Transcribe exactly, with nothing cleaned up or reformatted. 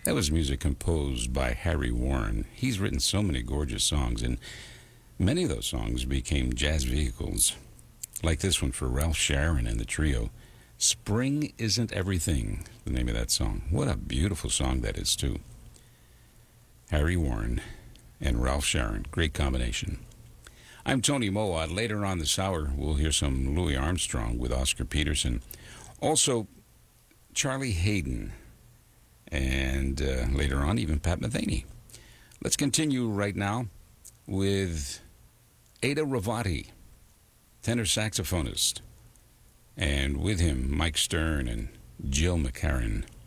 That was music composed by Harry Warren. He's written so many gorgeous songs, and many of those songs became jazz vehicles, like this one for Ralph Sharon and the trio. Spring Isn't Everything, the name of that song. What a beautiful song that is, too. Harry Warren and Ralph Sharon, great combination. I'm Tony Mowat. Later on this hour, we'll hear some Louis Armstrong with Oscar Peterson. Also, Charlie Haydn, and uh, later on, even Pat Metheny. Let's continue right now with Ada Ravati, tenor saxophonist, and with him, Mike Stern and Jill McCarran.